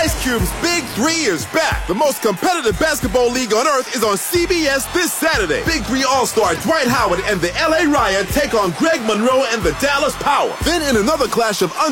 Ice Cube's Big 3 is back. The most competitive basketball league on earth is on CBS this Saturday. Big 3 All-Star Dwight Howard and the LA Riot take on Greg Monroe and the Dallas Power. Then in another clash of